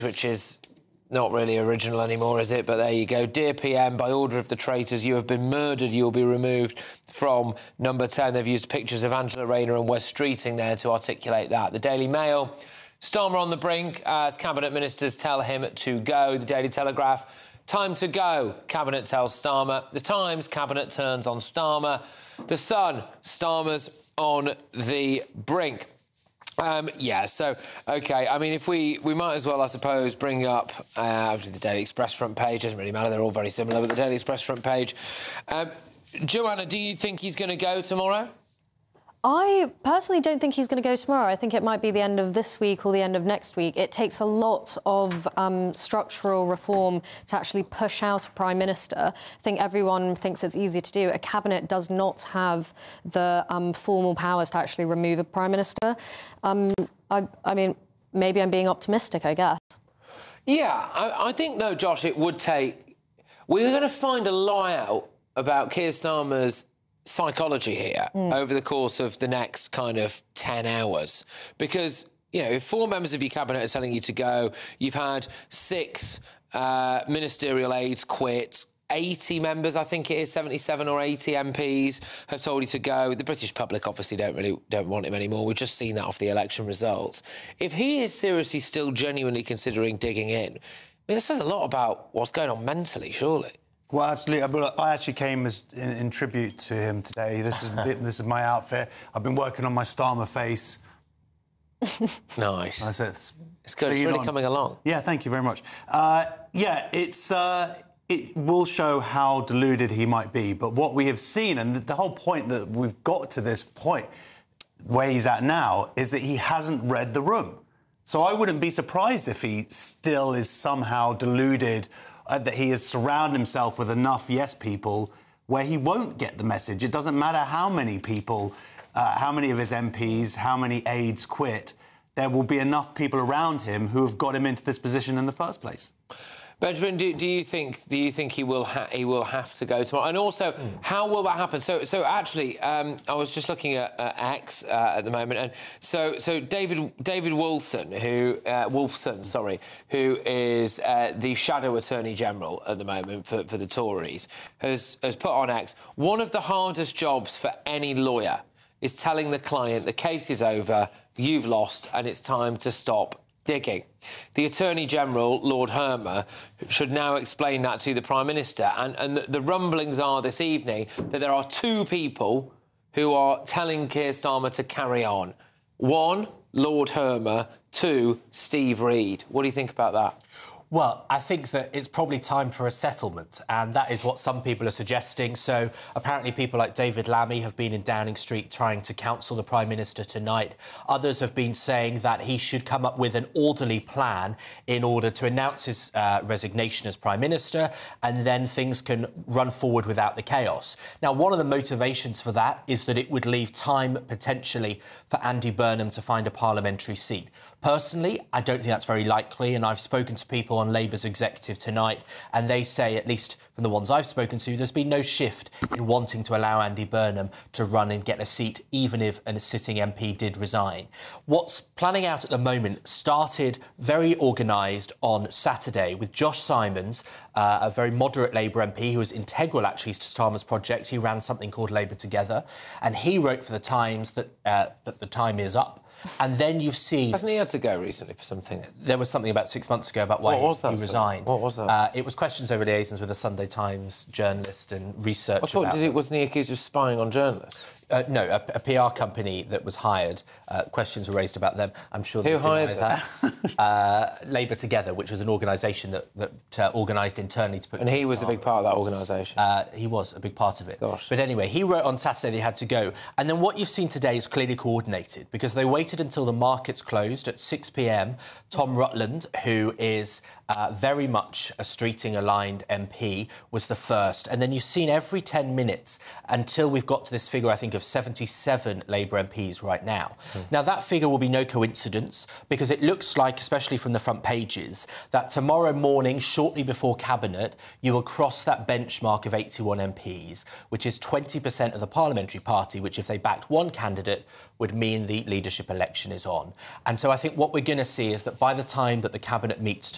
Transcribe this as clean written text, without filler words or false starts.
which is not really original anymore, is it? But there you go. Dear PM, by order of the traitors, you have been murdered. You will be removed from number 10. They've used pictures of Angela Rayner and Wes Streeting there to articulate that. The Daily Mail, Starmer on the brink as Cabinet Ministers tell him to go. The Daily Telegraph, time to go, Cabinet tells Starmer. The Times, Cabinet turns on Starmer. The Sun, Starmer's on the brink. OK, I mean, if we might as well, I suppose, bring up the Daily Express front page. Doesn't really matter, they're all very similar, but the Daily Express front page. Joanna, do you think he's going to go tomorrow? I personally don't think he's going to go tomorrow. I think it might be the end of this week or the end of next week. It takes a lot of structural reform to actually push out a Prime Minister. I think everyone thinks it's easy to do. A cabinet does not have the formal powers to actually remove a Prime Minister. I mean, maybe I'm being optimistic, I guess. Yeah, I think, no, Josh, it would take... We're going to find a lie out about Keir Starmer's psychology here over the course of the next kind of 10 hours. Because, you know, if 4 members of your cabinet are telling you to go, you've had 6 ministerial aides quit, 80 members, I think it is, 77 or 80 MPs have told you to go. The British public obviously don't want him anymore. We've just seen that off the election results. If he is seriously still genuinely considering digging in, I mean, this says a lot about what's going on mentally, surely. Well, absolutely. I actually came in tribute to him today. This is my outfit. I've been working on my Starmer face. Nice. It's good. It's really coming along. Yeah, thank you very much. It will show how deluded he might be. But what we have seen, and the whole point that we've got to this point where he's at now, is that he hasn't read the room. So I wouldn't be surprised if he still is somehow deluded, that he has surrounded himself with enough yes people where he won't get the message. It doesn't matter how many people, how many of his MPs, how many aides quit, there will be enough people around him who have got him into this position in the first place. Benjamin, do you think he will have to go tomorrow? And also, how will that happen? So actually, I was just looking at X at the moment, and so David Wolfson, who is the Shadow Attorney General at the moment for the Tories, has put on X, one of the hardest jobs for any lawyer is telling the client the case is over, you've lost, and it's time to stop digging. The Attorney-General, Lord Hermer, should now explain that to the Prime Minister. And the rumblings are this evening that there are 2 people who are telling Keir Starmer to carry on. 1, Lord Hermer. 2, Steve Reed. What do you think about that? Well, I think that it's probably time for a settlement, and that is what some people are suggesting. So apparently people like David Lammy have been in Downing Street trying to counsel the Prime Minister tonight. Others have been saying that he should come up with an orderly plan in order to announce his resignation as Prime Minister, and then things can run forward without the chaos. Now, one of the motivations for that is that it would leave time, potentially, for Andy Burnham to find a parliamentary seat. Personally, I don't think that's very likely, and I've spoken to people on Labour's executive tonight, and they say, at least from the ones I've spoken to, there's been no shift in wanting to allow Andy Burnham to run and get a seat, even if a sitting MP did resign. What's planning out at the moment started very organised on Saturday with Josh Simons, a very moderate Labour MP who was integral, actually, to Starmer's project. He ran something called Labour Together, and he wrote for The Times that the time is up. And then you've seen... Hasn't he had to go recently for something? There was something about 6 months ago about why he resigned. What was that? It was questions over liaisons with a Sunday Times journalist and research. Wasn't he accused of spying on journalists? No, a PR company that was hired. Questions were raised about them. I'm sure they Who hired that. Labour Together, which was an organisation that organised internally to put... And he was a big part of that organisation? He was a big part of it. Gosh. But anyway, he wrote on Saturday they had to go. And then what you've seen today is clearly coordinated, because they waited until the markets closed at 6 p.m. Tom Rutland, who is very much a Streeting-aligned MP, was the first. And then you've seen every 10 minutes until we've got to this figure, I think, of 77 Labour MPs right now. Now, that figure will be no coincidence, because it looks like, especially from the front pages, that tomorrow morning, shortly before Cabinet, you will cross that benchmark of 81 MPs, which is 20% of the parliamentary party, which, if they backed one candidate, would mean the leadership election is on. And so I think what we're going to see is that by the time that the Cabinet meets